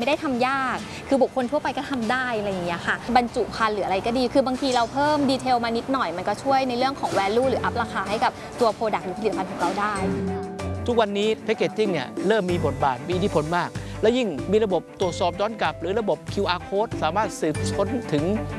ได้ทำยากคือบุคคลทั่วไปก็ทำได้อะไรอย่างเงี้ยค่ะบรรจุภัณฑ์หรืออะไรก็ดีคือบางทีเราเพิ่มดีเทลมานิดหน่อยมันก็ช่วยในเรื่องของ value หรืออัพราคาให้กับตัว product หรือผลิตภัณฑ์ของเราได้ทุกวันนี้แพคเกจจิ้งเนี่ยเริ่มมีบทบาทมีอิทธิพลมากและยิ่งมีระบบตรวจสอบย้อนกลับหรือระบบ QR code สามารถสืบค้นถึง